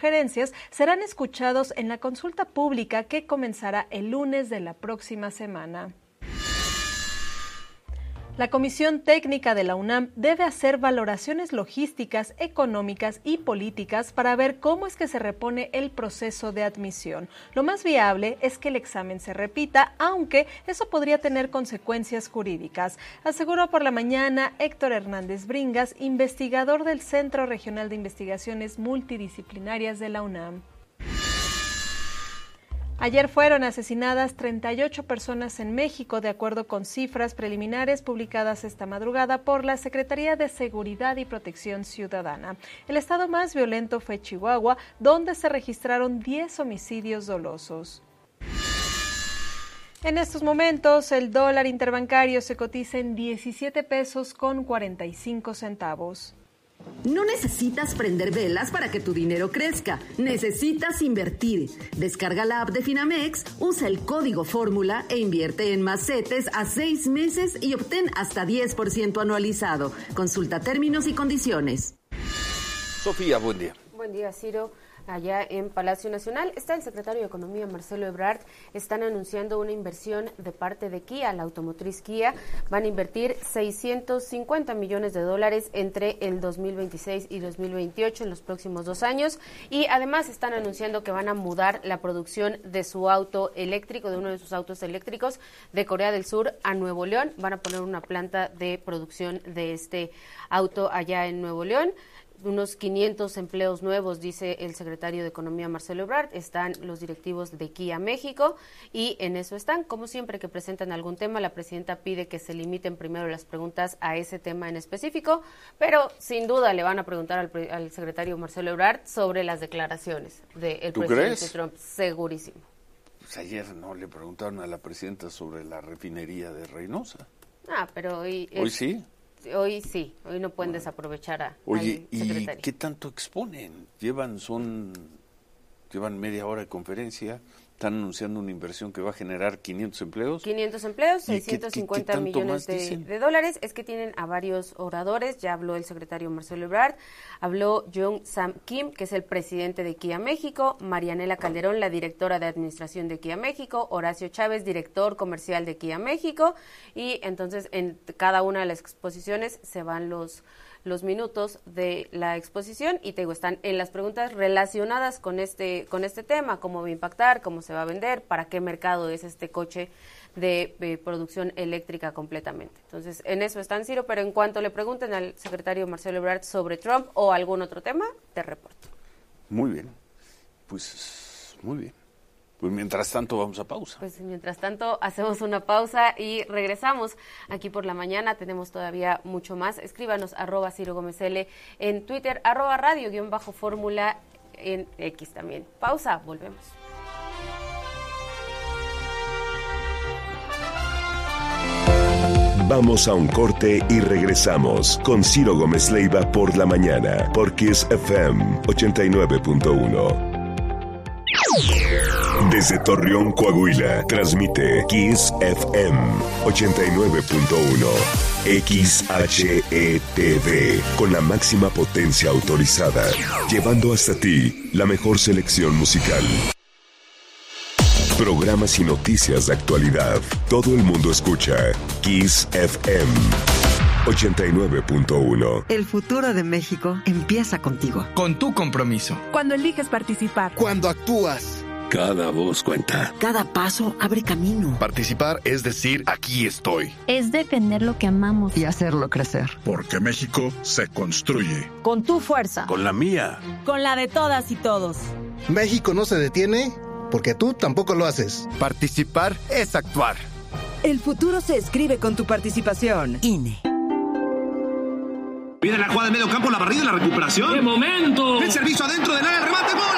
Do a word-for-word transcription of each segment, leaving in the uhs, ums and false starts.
sugerencias serán escuchados en la consulta pública que comenzará el lunes de la próxima semana. La Comisión Técnica de la UNAM debe hacer valoraciones logísticas, económicas y políticas para ver cómo es que se repone el proceso de admisión. Lo más viable es que el examen se repita, aunque eso podría tener consecuencias jurídicas, aseguró por la mañana Héctor Hernández Bringas, investigador del Centro Regional de Investigaciones Multidisciplinarias de la UNAM. Ayer fueron asesinadas treinta y ocho personas en México, de acuerdo con cifras preliminares publicadas esta madrugada por la Secretaría de Seguridad y Protección Ciudadana. El estado más violento fue Chihuahua, donde se registraron diez homicidios dolosos. En estos momentos, el dólar interbancario se cotiza en diecisiete pesos con cuarenta y cinco centavos. No necesitas prender velas para que tu dinero crezca. Necesitas invertir. Descarga la app de Finamex, usa el código fórmula e invierte en más CETES a seis meses y obtén hasta diez por ciento anualizado. Consulta términos y condiciones. Sofía, buen día. Buen día, Ciro. Allá en Palacio Nacional está el secretario de Economía, Marcelo Ebrard. Están anunciando una inversión de parte de Kia, la automotriz Kia. Van a invertir seiscientos cincuenta millones de dólares entre el dos mil veintiséis y dos mil veintiocho, en los próximos dos años. Y además están anunciando que van a mudar la producción de su auto eléctrico, de uno de sus autos eléctricos, de Corea del Sur a Nuevo León. Van a poner una planta de producción de este auto allá en Nuevo León. Unos quinientos empleos nuevos, dice el secretario de Economía, Marcelo Ebrard. Están los directivos de Kia México y en eso están. Como siempre que presentan algún tema, la presidenta pide que se limiten primero las preguntas a ese tema en específico, pero sin duda le van a preguntar al, al secretario Marcelo Ebrard sobre las declaraciones del ¿Tú presidente crees? Trump. Segurísimo. Pues ayer no le preguntaron a la presidenta sobre la refinería de Reynosa. Ah, pero hoy... Hoy es, sí. Hoy sí, hoy no pueden desaprovechar a, Oye, al secretario. ¿y qué tanto exponen? Llevan, son, llevan media hora de conferencia, están anunciando una inversión que va a generar quinientos empleos. quinientos empleos, ¿Y qué- seiscientos cincuenta qué- qué tanto millones más de, dicen? de dólares. Es que tienen a varios oradores. Ya habló el secretario Marcelo Ebrard, habló Jung Sam Kim, que es el presidente de Kia México, Marianela Calderón, la directora de administración de Kia México, Horacio Chávez, director comercial de Kia México, y entonces en cada una de las exposiciones se van los los minutos de la exposición y te digo, están en las preguntas relacionadas con este con este tema, cómo va a impactar, cómo se va a vender, para qué mercado es este coche de, de producción eléctrica completamente. Entonces, en eso están, Ciro, pero en cuanto le pregunten al secretario Marcelo Ebrard sobre Trump o algún otro tema, te reporto. Muy bien, pues muy bien. Pues mientras tanto vamos a pausa. Pues mientras tanto hacemos una pausa y regresamos aquí por la mañana. Tenemos todavía mucho más. Escríbanos arroba Ciro Gómez L en Twitter, arroba radio guión bajo fórmula en X también. Pausa, volvemos. Vamos a un corte y regresamos con Ciro Gómez Leiva por la mañana, por Kiss F M ochenta y nueve punto uno. Desde Torreón, Coahuila, transmite Kiss F M ochenta y nueve punto uno. X H E T V, con la máxima potencia autorizada, llevando hasta ti la mejor selección musical. Programas y noticias de actualidad. Todo el mundo escucha Kiss F M ochenta y nueve punto uno. El futuro de México empieza contigo. Con tu compromiso. Cuando eliges participar. Cuando actúas. Cada voz cuenta. Cada paso abre camino. Participar es decir, aquí estoy. Es defender lo que amamos. Y hacerlo crecer. Porque México se construye. Con tu fuerza. Con la mía. Con la de todas y todos. México no se detiene porque tú tampoco lo haces. Participar es actuar. El futuro se escribe con tu participación. I N E. Viene la jugada de medio campo, la barrida y la recuperación. ¡Qué momento! El servicio adentro del área, el remate, ¡gol!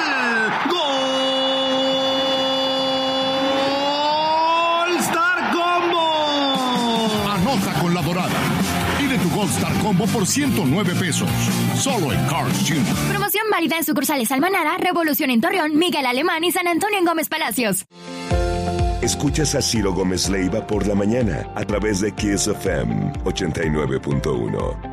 ¡Gol! ¡Star Combo! Anota con la dorada. Pide tu Gold Star Combo por ciento nueve pesos. Solo en Carl's junior Promoción válida en sucursales Almanara, Revolución en Torreón, Miguel Alemán y San Antonio en Gómez Palacios. Escuchas a Ciro Gómez Leiva por la mañana a través de Kiss F M ochenta y nueve punto uno.